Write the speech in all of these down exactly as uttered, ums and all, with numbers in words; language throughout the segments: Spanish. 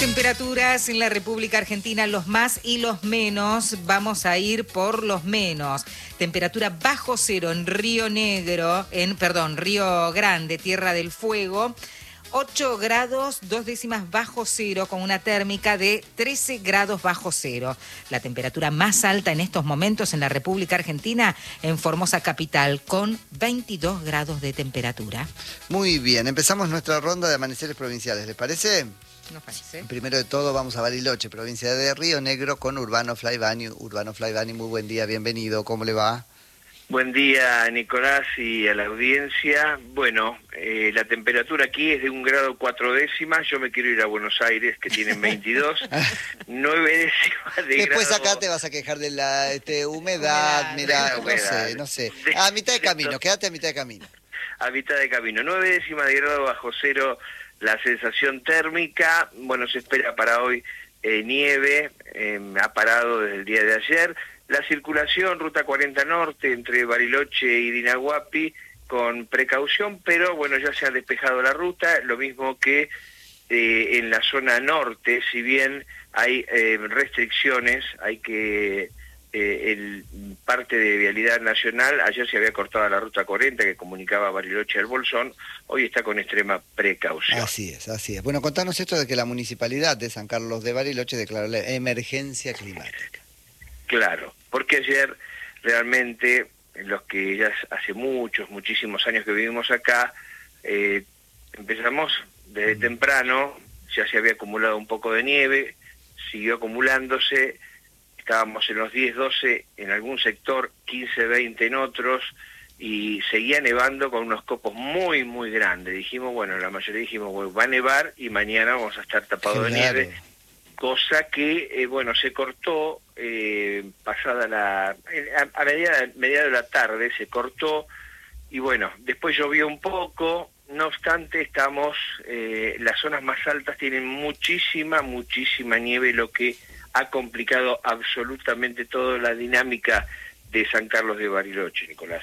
temperaturas en la República Argentina, los más y los menos. Vamos a ir por los menos. Temperatura bajo cero en Río Negro, en, perdón, Río Grande, Tierra del Fuego. ocho grados, dos décimas bajo cero, con una térmica de trece grados bajo cero. La temperatura más alta en estos momentos en la República Argentina, en Formosa Capital, con veintidós grados de temperatura. Muy bien, empezamos nuestra ronda de amaneceres provinciales, ¿les parece? Nos parece. Primero de todo vamos a Bariloche, provincia de Río Negro, con Urbano Flaivani. Urbano Flaivani, muy buen día, bienvenido, ¿cómo le va? Buen día, Nicolás, y a la audiencia. Bueno, eh, la temperatura aquí es de un grado cuatro décimas. Yo me quiero ir a Buenos Aires, que tienen veintidós. nueve décimas de Después grado. acá te vas a quejar de la este, humedad, mira, no sé, no sé. A mitad de camino, quédate a mitad de camino. A mitad de camino. nueve décimas de grado bajo cero la sensación térmica. Bueno, se espera para hoy eh, nieve. Eh, ha parado desde el día de ayer. La circulación, ruta cuarenta Norte, entre Bariloche y Dinahuapi, con precaución, pero bueno, ya se ha despejado la ruta, lo mismo que eh, en la zona norte, si bien hay eh, restricciones, hay que, eh, el parte de Vialidad Nacional, ayer se había cortado la ruta cuarenta que comunicaba Bariloche al Bolsón, hoy está con extrema precaución. Así es, así es. Bueno, contanos esto de que la Municipalidad de San Carlos de Bariloche declaró la emergencia climática. Claro, porque ayer realmente, los que ya hace muchos, muchísimos años que vivimos acá, eh, empezamos desde temprano, ya se había acumulado un poco de nieve, siguió acumulándose, estábamos en los diez, doce en algún sector, quince, veinte en otros, y seguía nevando con unos copos muy, muy grandes. Dijimos, bueno, la mayoría dijimos, bueno, va a nevar y mañana vamos a estar tapados de nieve. Cosa que, eh, bueno, se cortó eh, pasada la... a, a mediada, mediada de la tarde se cortó y bueno, después llovió un poco, no obstante estamos, eh, las zonas más altas tienen muchísima, muchísima nieve, lo que ha complicado absolutamente toda la dinámica de San Carlos de Bariloche, Nicolás.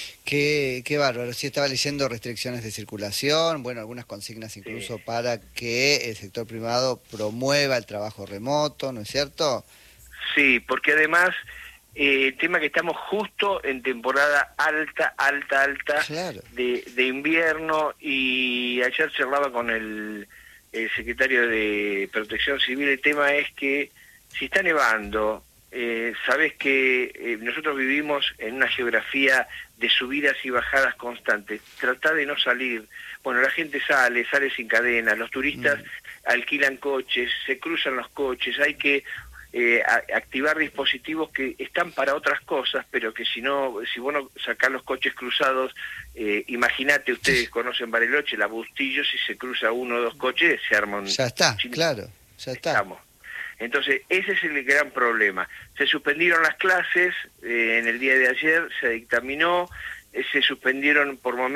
Qué, qué bárbaro, sí estaba leyendo restricciones de circulación, bueno, algunas consignas incluso sí, para que el sector privado promueva el trabajo remoto, ¿no es cierto? Sí, porque además, eh, el tema que estamos justo en temporada alta, alta, alta claro. de, de invierno, y ayer charlaba con el, el secretario de Protección Civil, el tema es que si está nevando, Eh, sabes que eh, nosotros vivimos en una geografía de subidas y bajadas constantes. Trata de no salir. Bueno, la gente sale, sale sin cadenas, los turistas mm. alquilan coches, se cruzan los coches, hay que eh, a, activar dispositivos que están para otras cosas, pero que si no, si vos no sacás los coches cruzados, eh, imagínate, ustedes conocen Bariloche, la Bustillo, si se cruza uno o dos coches, se arma un... Ya está, chin... claro, ya está. Estamos. Entonces, ese es el gran problema. Se suspendieron las clases, eh, en el día de ayer se dictaminó, eh, se suspendieron por momentos